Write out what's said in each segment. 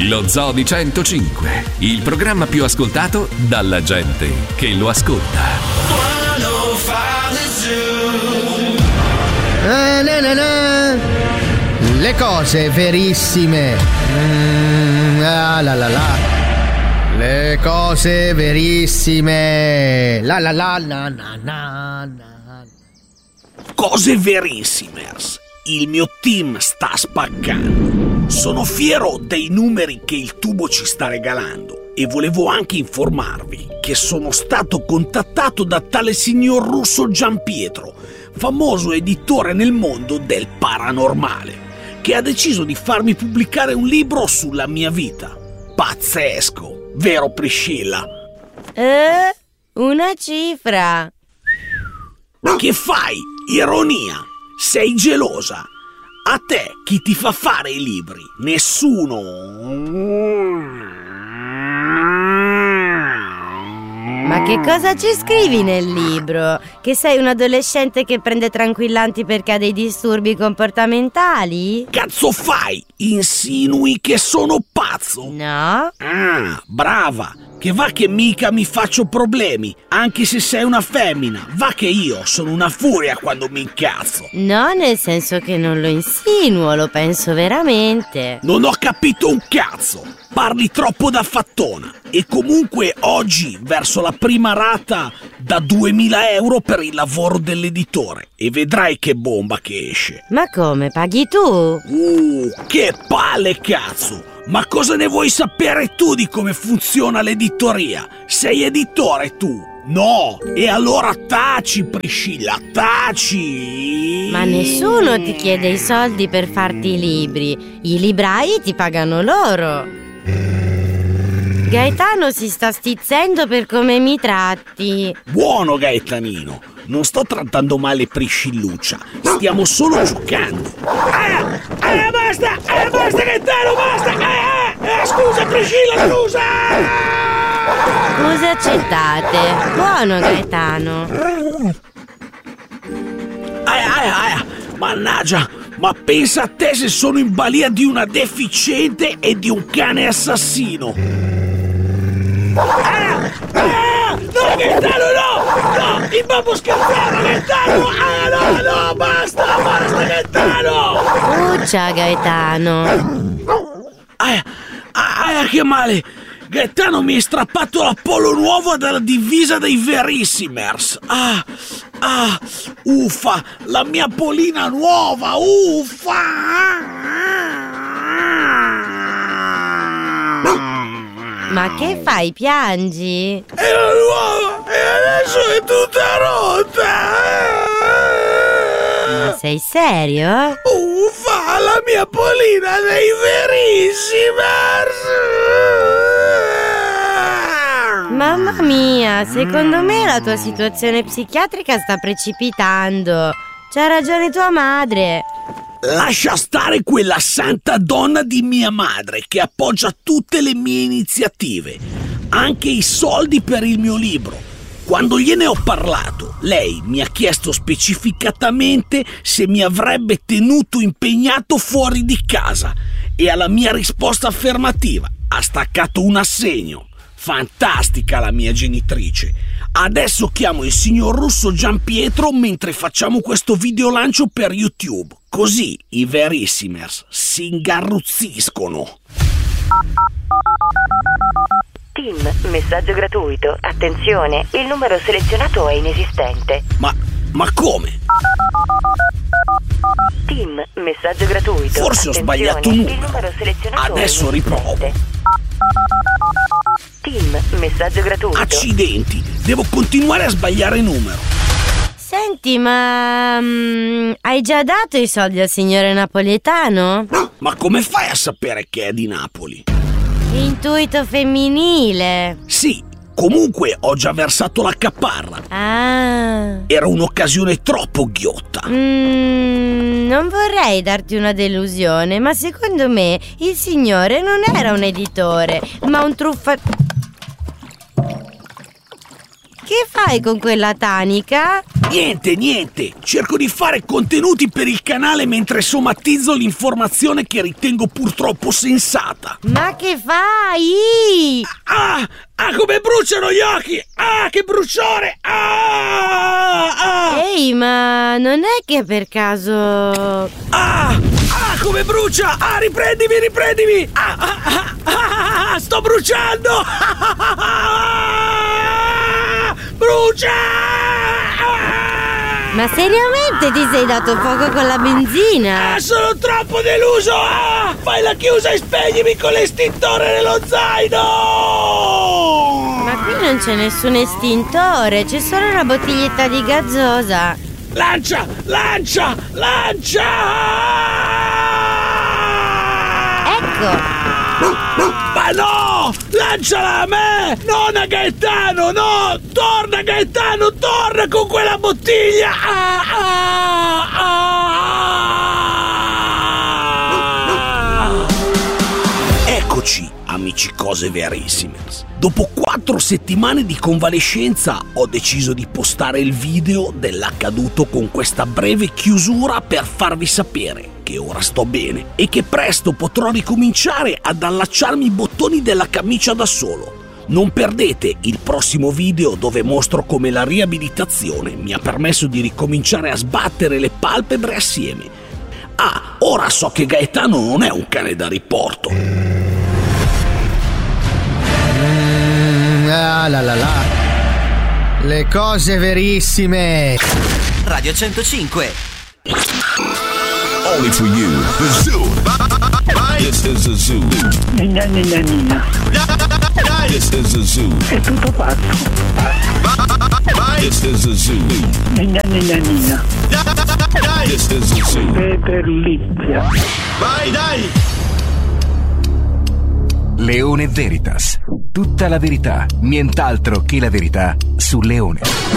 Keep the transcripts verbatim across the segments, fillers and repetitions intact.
Lo Zoo di centocinque, il programma più ascoltato dalla gente che lo ascolta. Ah, na, na, na. Le cose verissime. Mm, ah, la la la. Le cose verissime. La la la la na na na. Cose verissimers. Il mio team sta spaccando. Sono fiero dei numeri che il tubo ci sta regalando e volevo anche informarvi che sono stato contattato da tale signor Russo Giampietro, famoso editore nel mondo del paranormale, che ha deciso di farmi pubblicare un libro sulla mia vita. Pazzesco, vero Priscilla? Eh, una cifra. Che fai? Ironia? Sei gelosa? A te chi ti fa fare i libri? Nessuno. Ma che cosa ci scrivi nel libro? Che sei un adolescente che prende tranquillanti perché ha dei disturbi comportamentali? Cazzo fai? Insinui che sono pazzo? No. Ah, brava. Che va che mica mi faccio problemi, anche se sei una femmina. Va che io sono una furia quando mi incazzo. No, nel senso che non lo insinuo, lo penso veramente. Non ho capito un cazzo. Parli troppo da fattona. E comunque oggi verso la prima rata da duemila euro per il lavoro dell'editore. E vedrai che bomba che esce. Ma come, paghi tu? Uh, che palle cazzo! Ma cosa ne vuoi sapere tu di come funziona l'editoria? Sei editore tu? No! E allora taci, Priscilla, taci! Ma nessuno ti chiede i soldi per farti i libri. I librai ti pagano loro. Gaetano si sta stizzendo per come mi tratti. Buono, Gaetanino! Non sto trattando male Priscilluccia, stiamo solo giocando. Ah, ah, basta, ah, basta Gaetano, basta! Ah, ah, scusa Priscilla, scusa! Scuse accettate. Buono, Gaetano. Ah, ah, ah, mannaggia, ma pensa a te se sono in balia di una deficiente e di un cane assassino. Ah, ah, no Gaetano, no! No, il babbo scherzava, Gaetano! Ah, no, no, basta, basta, Gaetano! Uccia, Gaetano. Ah, ah, ah, che male! Gaetano mi hai strappato l'Apollo nuovo dalla divisa dei Verissimers! Ah, ah, uffa, la mia Polina nuova, uffa! Ma che fai, piangi? Era nuova e adesso è tutta rotta! Ma sei serio? Uffa, la mia Polina dei Verissimers! Mamma mia, secondo me la tua situazione psichiatrica sta precipitando. C'ha ragione tua madre. Lascia stare quella santa donna di mia madre che appoggia tutte le mie iniziative, anche i soldi per il mio libro. Quando gliene ho parlato, lei mi ha chiesto specificatamente se mi avrebbe tenuto impegnato fuori di casa e alla mia risposta affermativa ha staccato un assegno. Fantastica la mia genitrice. Adesso chiamo il signor Russo Giampietro mentre facciamo questo video lancio per YouTube. Così i Verissimers si ingarruzziscono. Team, messaggio gratuito. Attenzione, il numero selezionato è inesistente. Ma, ma come? Team, messaggio gratuito. Forse ho Attenzione, sbagliato un il numero. numero selezionato Adesso è riprovo. Team, messaggio gratuito. Accidenti, devo continuare a sbagliare numero. Senti, ma mm, hai già dato i soldi al signore napoletano? Ma come fai a sapere che è di Napoli? Intuito femminile. Sì, comunque ho già versato la caparra. Ah. Era un'occasione troppo ghiotta. Mm, non vorrei darti una delusione, ma secondo me il signore non era un editore, ma un truffatore. che fai con quella tanica? Niente, niente. Cerco di fare contenuti per il canale mentre somatizzo l'informazione che ritengo purtroppo sensata. Ma che fai? Ah, ah, come bruciano gli occhi! Ah, che bruciore! Ah, ah. Ehi, ma non è che per caso... Ah, ah, come brucia! Ah, riprendimi, riprendimi! Ah, ah, ah, ah, sto bruciando! Ah, ah, ah, ah, brucia! Ma seriamente ti sei dato fuoco con la benzina? Ah, sono troppo deluso! Ah, fai la chiusa e spegnimi con l'estintore nello zaino! Ma qui non c'è nessun estintore, c'è solo una bottiglietta di gazzosa. Lancia! Lancia! Lancia! Ecco! Ma no! Lanciala a me! Non a Gaetano, no! Torna Gaetano, torna con quella bottiglia! Ah, ah, ah. Eccoci, amici cose verissime. Dopo quattro settimane di convalescenza ho deciso di postare il video dell'accaduto con questa breve chiusura per farvi sapere che ora sto bene e che presto potrò ricominciare ad allacciarmi i bottoni della camicia da solo. Non perdete il prossimo video dove mostro come la riabilitazione mi ha permesso di ricominciare a sbattere le palpebre assieme. Ah, ora so che Gaetano non è un cane da riporto. Mm, ah, la la la. Le cose verissime. Radio centocinque. Only for you, the zoo. This is the zoo. Nina, nina, nina. This is the zoo. È tutto pazzo. This is the zoo. Nina, nina, nina. This is the zoo. Peterlizia. Vai, dai! Leone Veritas. Tutta la verità, nient'altro che la verità su Leone.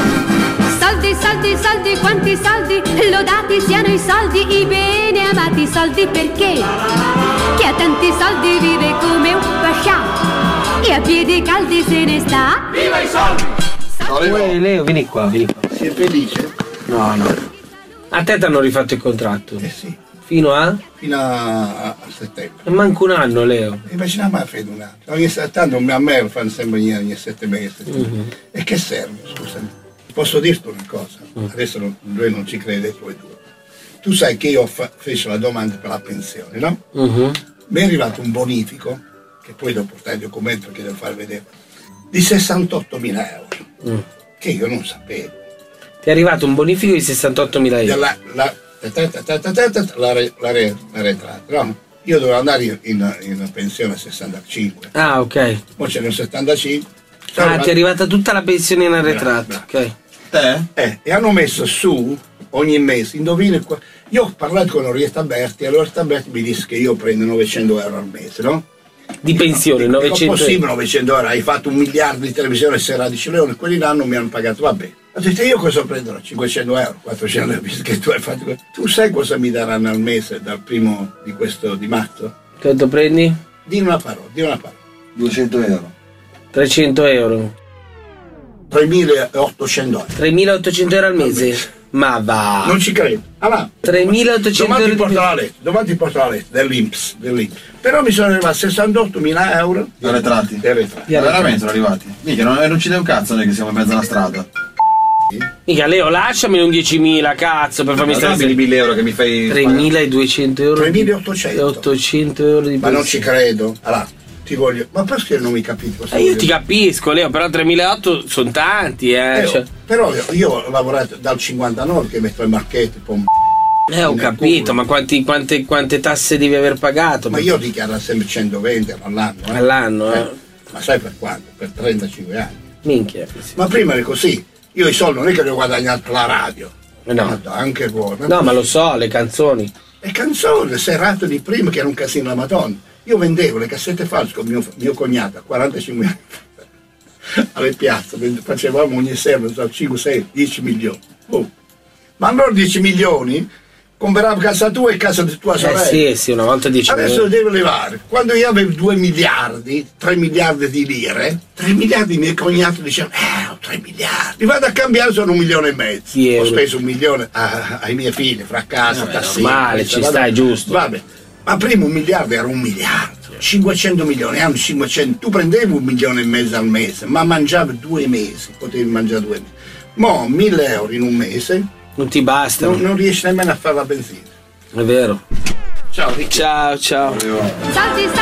Soldi, soldi, soldi, quanti soldi, lodati siano i soldi, i bene amati soldi, perché chi ha tanti soldi vive come un pascià e a piedi caldi se ne sta. Viva i soldi! Uè, Leo, vieni qua, vieni qua. Sei felice? No, no. A te ti hanno rifatto il contratto? Eh sì. Fino a? Fino a, a settembre. E manco un anno, Leo. E invece non mi ha fatto un anno. Ogni, tanto a me lo fanno sempre ogni, ogni sette mesi. Mm-hmm. E che serve, scusami? Posso dirti una cosa? Mm. Adesso non, lui non ci crede, tu e tu. Tu sai che io fa, feci la domanda per la pensione, no? Mm-hmm. Mi è arrivato un bonifico, che poi devo portare il documento che devo far vedere, di sessantottomila euro, mm. che io non sapevo. Ti è arrivato un bonifico di sessantottomila euro? La, la, la, la, la, la retrata, no? Io dovevo andare in, in, in pensione a sessantacinque. Ah, ok. Poi c'è nel settantacinque. Ah, una... ti è arrivata tutta la pensione in arretrato, ok. Eh? Eh, e hanno messo su ogni mese, indovina qua. Io ho parlato con Orietta Berti e Orietta Berti mi disse che io prendo novecento euro al mese, no? Di pensione, no, novecento euro? Possibile novecento euro, hai fatto un miliardo di televisione, Serra di Leone, quelli l'anno mi hanno pagato, vabbè. Ho detto io cosa prenderò? cinquecento euro, quattrocento euro, che tu hai fatto. Tu sai cosa mi daranno al mese dal primo di questo di marzo? Quanto prendi? Di una parola, di una parola. duecento euro. trecento euro. tremilaottocento euro. tremilaottocento euro al mese? Ma va! Non ci credo. Allora, tremilaottocento domani euro. Ti porto la lettera, domani ti porto la lettera dell'I N P S, dell'I N P S. Però mi sono arrivati sessantottomila euro di arretrati. Di arretrati. Ma veramente sono arrivati? Mica, non, non ci dai un cazzo noi che siamo in mezzo alla strada. Mica Leo, lasciami un diecimila, cazzo, per farmi stare di mille euro che mi fai. tremiladuecento euro. tremilaottocento. ottocento euro di Ma non ci credo. Allora, ti voglio. Ma perché non mi capisci cosa? Eh, io ti capisco, Leo, però tremilaottocento sono tanti, eh. eh cioè... Però io, io ho lavorato dal cinquantanove che metto i marchetti, pom. Eh, ho capito, ma quanti, quante, quante tasse devi aver pagato? Ma io dichiaro sempre centoventi all'anno. Eh. All'anno, eh. eh. Ma sai per quanto? Per trentacinque anni. Minchia. Sì. Ma prima era così. Io i soldi non è che li ho guadagnati per la radio. No. Ma anche voi. No, ma lo so, le canzoni. Le canzoni, le serate di prima che era un casino la Madonna. Io vendevo le cassette false con mio, mio cognato a quarantacinque anni alle piazze, facevamo ogni sera cinque, sei, dieci milioni. Oh. Ma allora dieci milioni comprava casa tua e casa di tua sorella. Eh sì, sì, una volta dicevo. Adesso lo devo levare. Quando io avevo due miliardi, tre miliardi di lire, tre miliardi, i miei cognati dicevano, eh, ho tre miliardi. Li vado a cambiare, sono un milione e mezzo. Sì, ho speso un milione a, ai miei figli, fra casa, tassino. Male, ci stai, giusto. Vabbè, ma prima un miliardo era un miliardo. cinquecento milioni, hanno cinquecento. Tu prendevi un milione e mezzo al mese, ma mangiavi due mesi, potevi mangiare due mesi. Mo' mille euro in un mese. Non ti basta. Non, non riesci nemmeno a fare la benzina. È vero. Ciao, Ricchi. Ciao, ciao. Saldi,